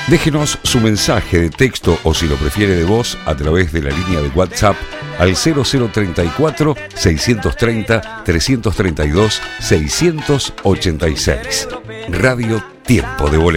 Déjenos su mensaje de texto o si lo prefiere de voz a través de la línea de WhatsApp al 0034 630 332 686. Radio Tiempo de Bolero.